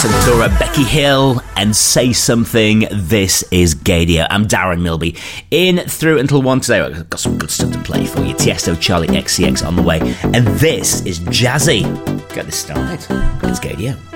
Santora, Becky Hill, and Say Something. This is Gaydio. I'm Darren Milby. In through until 1 today. I've got some good stuff to play for you. Tiesto, Charlie XCX on the way. And this is Jazzy. Get this started. It's Gaydio.